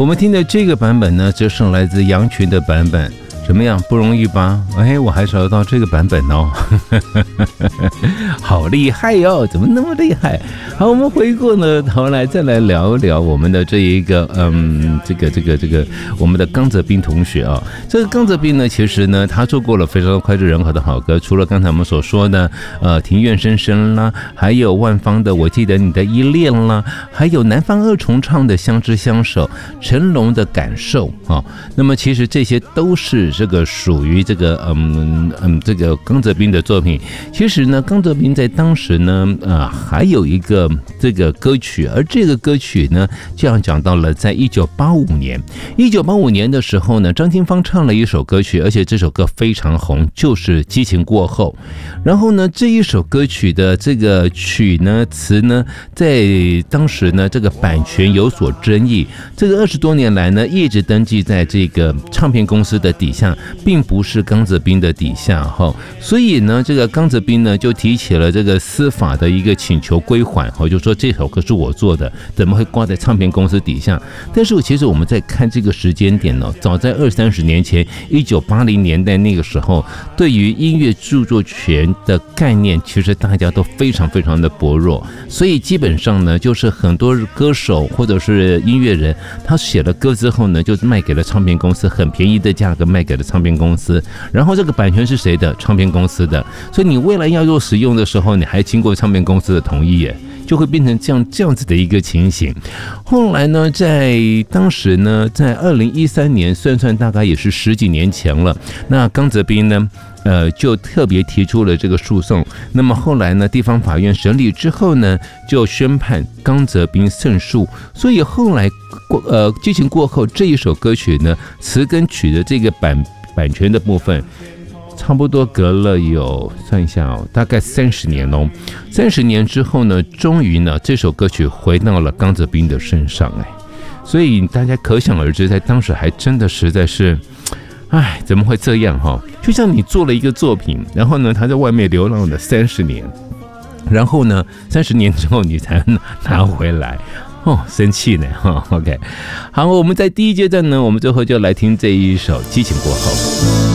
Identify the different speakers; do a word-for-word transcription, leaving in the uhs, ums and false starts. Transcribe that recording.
Speaker 1: 我们听的这个版本呢，则是来自杨群的版本。怎么样，不容易吧？哎，我还找得到这个版本哦，好厉害哟！怎么那么厉害？好，我们回过呢头来再来聊一聊我们的这一个，嗯，这个这个这个我们的刚泽斌同学啊。这个刚泽斌呢，其实呢，他做过了非常脍炙人口的好歌，除了刚才我们所说的，呃，庭院深深啦，还有万芳的我记得你的依恋啦，还有南方二重唱的相知相守，成龙的感受啊。那么其实这些都是这个属于这个嗯嗯这个刚泽斌的作品。其实呢，刚泽斌在当时呢，呃，还有一个这个歌曲，而这个歌曲呢，这样讲到了，在一九八五年，一九八五年的时候呢，张清芳唱了一首歌曲，而且这首歌非常红，就是《激情过后》。然后呢，这一首歌曲的这个曲呢词呢，在当时呢，这个版权有所争议。这个二十多年来呢，一直登记在这个唱片公司的底下，并不是刚泽斌的底下哈。所以呢，这个刚泽斌呢就提起了这个司法的一个请求归还哈，就说这首歌是我做的，怎么会挂在唱片公司底下？但是其实我们在看这个时间点呢，早在二三十年前，一九八零年代那个时候，对于音乐著作权的概念，其实大家都非常非常的薄弱，所以基本上呢，就是很多歌手或者是音乐人，他写了歌之后呢，就卖给了唱片公司，很便宜的价格卖给了唱片公司，然后这个版权是谁的？唱片公司的，所以你未来要做使用的时候，你还经过唱片公司的同意耶。就会变成这样这样子的一个情形。后来呢，在当时呢，在二零一三年，算算大概也是十几年前了。那刚泽斌呢，呃，就特别提出了这个诉讼。那么后来呢，地方法院审理之后呢，就宣判刚泽斌胜诉。所以后来，呃，激情过后这一首歌曲呢，词跟曲的这个版版权的部分。差不多隔了有算一下哦，大概三十年哦。三十年之后呢，终于呢，这首歌曲回到了刚泽斌的身上哎，所以大家可想而知，在当时还真的实在是，哎，怎么会这样哈？就像你做了一个作品，然后呢，他在外面流浪了三十年，然后呢，三十年之后你才拿回来。哦，生气呢哈 ，OK， 好，我们在第一阶段呢，我们最后就来听这一首《激情过后》。